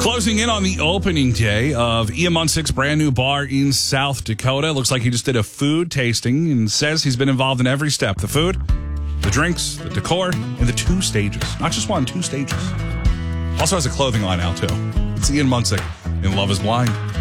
Closing in on the opening day of Ian Munsick's brand new bar in South Dakota. Looks like he just did a food tasting and says he's been involved in every step. The food, the drinks, the decor, and the 2 stages. Not just 1, 2 stages. Also has a clothing line out, too. It's Ian Munsick in Love is Blind.